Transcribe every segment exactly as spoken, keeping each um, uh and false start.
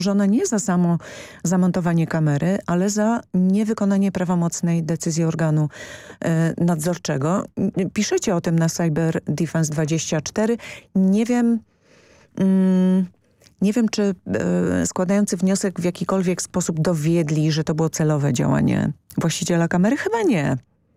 Żona nie za samo zamontowanie kamery, ale za niewykonanie prawomocnej decyzji organu e, nadzorczego. Piszecie o tym na Cyber Defense dwadzieścia cztery. Nie wiem, mm, nie wiem, czy e, składający wniosek w jakikolwiek sposób dowiedli, że to było celowe działanie właściciela kamery? Chyba nie.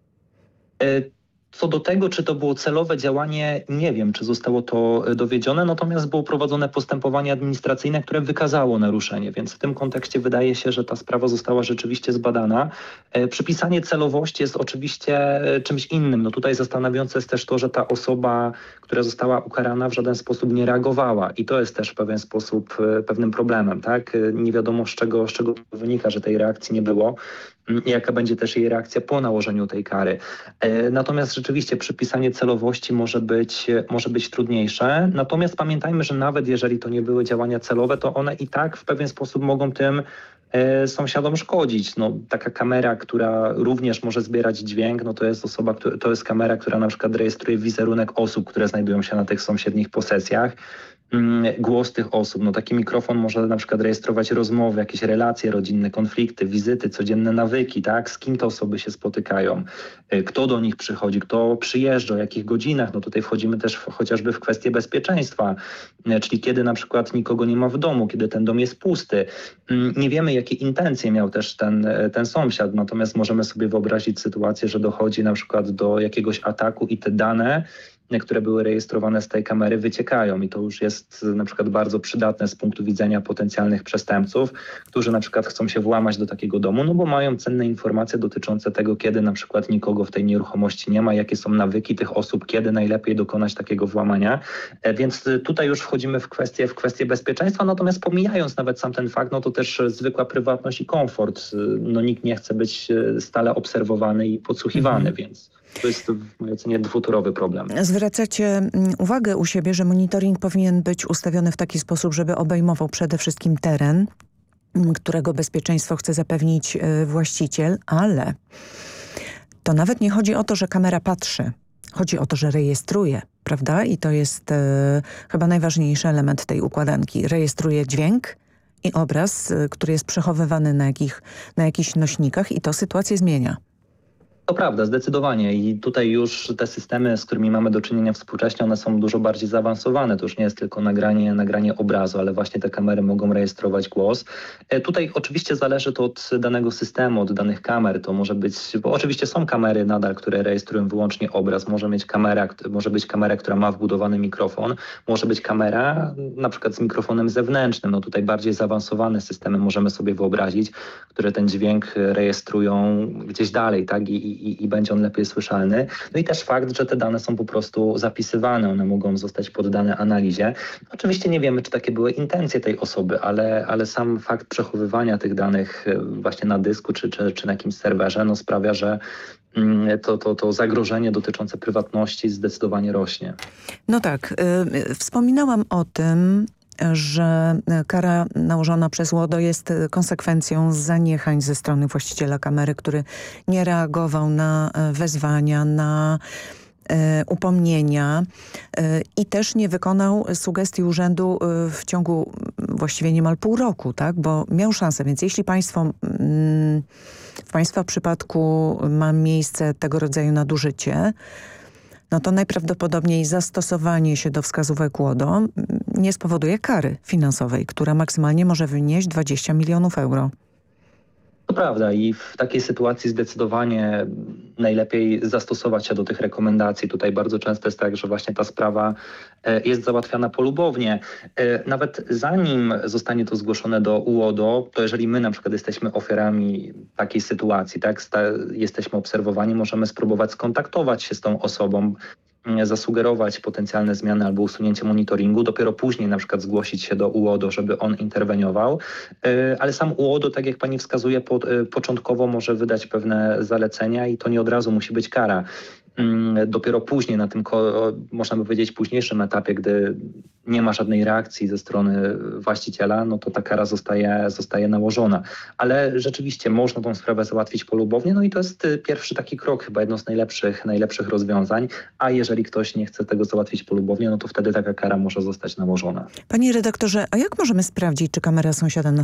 Co do tego, czy to było celowe działanie, nie wiem, czy zostało to dowiedzione, natomiast było prowadzone postępowanie administracyjne, które wykazało naruszenie, więc w tym kontekście wydaje się, że ta sprawa została rzeczywiście zbadana. E, przypisanie celowości jest oczywiście czymś innym. No tutaj zastanawiające jest też to, że ta osoba, która została ukarana, w żaden sposób nie reagowała i to jest też w pewien sposób e, pewnym problemem, tak? E, nie wiadomo z czego, z czego to wynika, że tej reakcji nie było. Jaka będzie też jej reakcja po nałożeniu tej kary. E, natomiast rzeczywiście przypisanie celowości może być, może być trudniejsze. Natomiast pamiętajmy, że nawet jeżeli to nie były działania celowe, to one i tak w pewien sposób mogą tym e, sąsiadom szkodzić. No, taka kamera, która również może zbierać dźwięk, no to jest osoba, to jest kamera, która na przykład rejestruje wizerunek osób, które znajdują się na tych sąsiednich posesjach. Głos tych osób. No taki mikrofon może na przykład rejestrować rozmowy, jakieś relacje rodzinne, konflikty, wizyty, codzienne nawyki, tak? Z kim te osoby się spotykają, kto do nich przychodzi, kto przyjeżdża, o jakich godzinach. No tutaj wchodzimy też w, chociażby w kwestię bezpieczeństwa, czyli kiedy na przykład nikogo nie ma w domu, kiedy ten dom jest pusty. Nie wiemy, jakie intencje miał też ten, ten sąsiad, natomiast możemy sobie wyobrazić sytuację, że dochodzi na przykład do jakiegoś ataku i te dane, które były rejestrowane z tej kamery, wyciekają i to już jest na przykład bardzo przydatne z punktu widzenia potencjalnych przestępców, którzy na przykład chcą się włamać do takiego domu, no bo mają cenne informacje dotyczące tego, kiedy na przykład nikogo w tej nieruchomości nie ma, jakie są nawyki tych osób, kiedy najlepiej dokonać takiego włamania. Więc tutaj już wchodzimy w kwestię, w kwestię bezpieczeństwa, natomiast pomijając nawet sam ten fakt, no to też zwykła prywatność i komfort. No nikt nie chce być stale obserwowany i podsłuchiwany, mhm. więc to jest w mojej ocenie dwutorowy problem. Zwracacie uwagę u siebie, że monitoring powinien być ustawiony w taki sposób, żeby obejmował przede wszystkim teren, którego bezpieczeństwo chce zapewnić właściciel, ale to nawet nie chodzi o to, że kamera patrzy. Chodzi o to, że rejestruje, prawda? I to jest e, chyba najważniejszy element tej układanki. Rejestruje dźwięk i obraz, który jest przechowywany na, jakich, na jakichś nośnikach i to sytuację zmienia. To prawda, zdecydowanie i tutaj już te systemy, z którymi mamy do czynienia współcześnie, one są dużo bardziej zaawansowane. To już nie jest tylko nagranie, nagranie obrazu, ale właśnie te kamery mogą rejestrować głos. E, tutaj oczywiście zależy to od danego systemu, od danych kamer. To może być, bo oczywiście są kamery nadal, które rejestrują wyłącznie obraz. Może mieć kamera, może być kamera, która ma wbudowany mikrofon. Może być kamera na przykład z mikrofonem zewnętrznym. No tutaj bardziej zaawansowane systemy możemy sobie wyobrazić, które ten dźwięk rejestrują gdzieś dalej, tak? I, I, i będzie on lepiej słyszalny. No i też fakt, że te dane są po prostu zapisywane, one mogą zostać poddane analizie. Oczywiście nie wiemy, czy takie były intencje tej osoby, ale, ale sam fakt przechowywania tych danych właśnie na dysku czy, czy, czy na jakimś serwerze no sprawia, że to, to, to zagrożenie dotyczące prywatności zdecydowanie rośnie. No tak, yy, wspominałam o tym, że kara nałożona przez łodo jest konsekwencją zaniechań ze strony właściciela kamery, który nie reagował na wezwania, na upomnienia i też nie wykonał sugestii urzędu w ciągu właściwie niemal pół roku, tak? Bo miał szansę, więc jeśli państwo, w państwa przypadku ma miejsce tego rodzaju nadużycie, no to najprawdopodobniej zastosowanie się do wskazówek łodo nie spowoduje kary finansowej, która maksymalnie może wynieść dwadzieścia milionów euro. To prawda i w takiej sytuacji zdecydowanie najlepiej zastosować się do tych rekomendacji. Tutaj bardzo często jest tak, że właśnie ta sprawa jest załatwiana polubownie. Nawet zanim zostanie to zgłoszone do ułodo, to jeżeli my na przykład jesteśmy ofiarami takiej sytuacji, tak, jesteśmy obserwowani, możemy spróbować skontaktować się z tą osobą, zasugerować potencjalne zmiany albo usunięcie monitoringu, dopiero później na przykład zgłosić się do ułodo, żeby on interweniował. Ale sam ułodo, tak jak pani wskazuje, po, początkowo może wydać pewne zalecenia i to nie od razu musi być kara. Dopiero później, na tym, można by powiedzieć, późniejszym etapie, gdy nie ma żadnej reakcji ze strony właściciela, no to ta kara zostaje, zostaje nałożona. Ale rzeczywiście można tą sprawę załatwić polubownie, no i to jest pierwszy taki krok, chyba jedno z najlepszych, najlepszych rozwiązań, a jeżeli ktoś nie chce tego załatwić polubownie, no to wtedy taka kara może zostać nałożona. Panie redaktorze, a jak możemy sprawdzić, czy kamera sąsiada nas